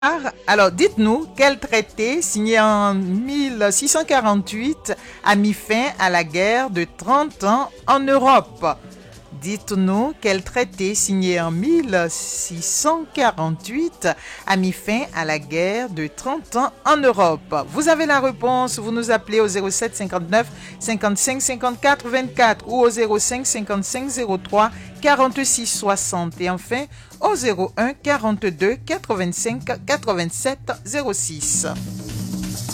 Alors, dites-nous quel traité signé en 1648 a mis fin à la guerre de 30 ans en Europe? Dites-nous quel traité signé en 1648 a mis fin à la guerre de 30 ans en Europe. Vous avez la réponse, vous nous appelez au 07 59 55 54 24 ou au 05 55 03 46 60 et enfin au 01 42 85 87 06.